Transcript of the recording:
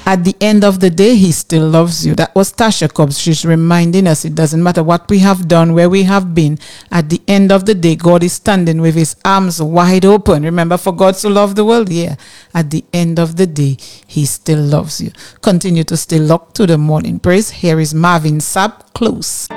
At the end of the day, he still loves you. That was Tasha Cobbs. She's reminding us it doesn't matter what we have done, where we have been. At the end of the day, God is standing with his arms wide open. Remember, for God to love the world? Yeah. At the end of the day, he still loves you. Continue to stay locked to the morning praise. Here is Marvin Sapp, Close.